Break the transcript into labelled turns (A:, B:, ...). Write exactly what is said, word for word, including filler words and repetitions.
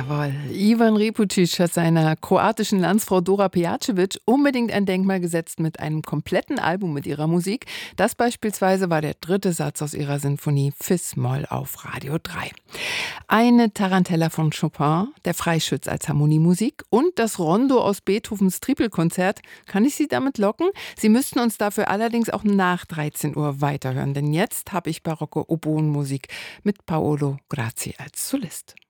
A: Jawohl. Ivan Repucic hat seiner kroatischen Landsfrau Dora Pejacevic unbedingt ein Denkmal gesetzt mit einem kompletten Album mit ihrer Musik. Das beispielsweise war der dritte Satz aus ihrer Sinfonie Fis-Moll auf Radio drei. Eine Tarantella von Chopin, der Freischütz als Harmoniemusik und das Rondo aus Beethovens Tripelkonzert. Kann ich Sie damit locken? Sie müssten uns dafür allerdings auch nach dreizehn Uhr weiterhören, denn jetzt habe ich barocke Oboenmusik mit Paolo Grazzi als Solist.